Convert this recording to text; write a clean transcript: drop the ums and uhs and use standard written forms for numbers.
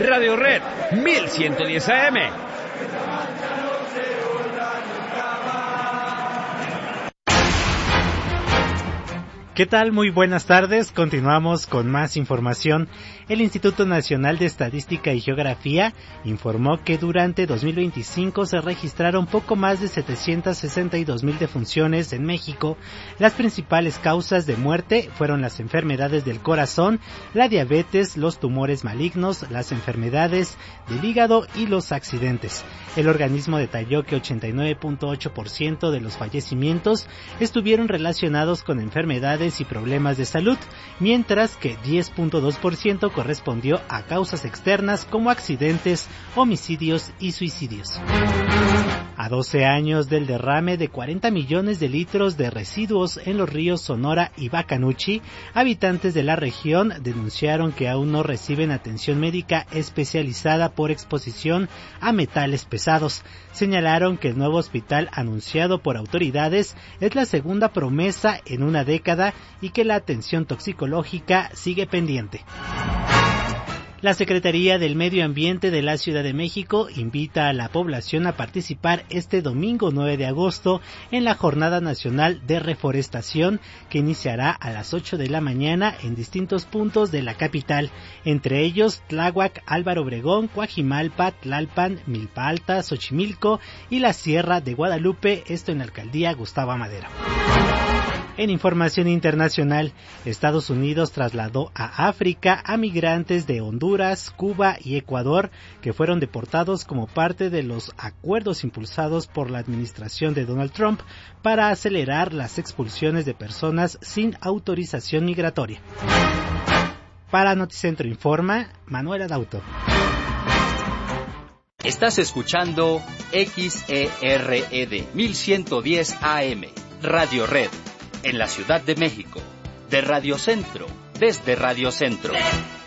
Radio Red 1110 AM. ¿Qué tal? Muy buenas tardes. Continuamos con más información. El Instituto Nacional de Estadística y Geografía informó que durante 2025 se registraron poco más de 762,000 defunciones en México. Las principales causas de muerte fueron las enfermedades del corazón, la diabetes, los tumores malignos, las enfermedades del hígado y los accidentes. El organismo detalló que 89.8% de los fallecimientos estuvieron relacionados con enfermedades y problemas de salud, mientras que 10.2% correspondió a causas externas como accidentes, homicidios y suicidios. A 12 años del derrame de 40 millones de litros de residuos en los ríos Sonora y Bacanuchi, habitantes de la región denunciaron que aún no reciben atención médica especializada por exposición a metales pesados. Señalaron que el nuevo hospital anunciado por autoridades es la segunda promesa en una década y que la atención toxicológica sigue pendiente. La Secretaría del Medio Ambiente de la Ciudad de México invita a la población a participar este domingo 9 de agosto en la Jornada Nacional de Reforestación que iniciará a las 8 de la mañana en distintos puntos de la capital, entre ellos Tláhuac, Álvaro Obregón, Coajimalpa, Tlalpan, Milpa Alta, Xochimilco y la Sierra de Guadalupe, esto en la alcaldía Gustavo Amadero. En información internacional, Estados Unidos trasladó a África a migrantes de Honduras, Cuba y Ecuador que fueron deportados como parte de los acuerdos impulsados por la administración de Donald Trump para acelerar las expulsiones de personas sin autorización migratoria. Para Noticentro Informa, Manuel Adauto. Estás escuchando XERED 1110 AM, Radio Red. En la Ciudad de México, de Radio Centro, desde Radio Centro.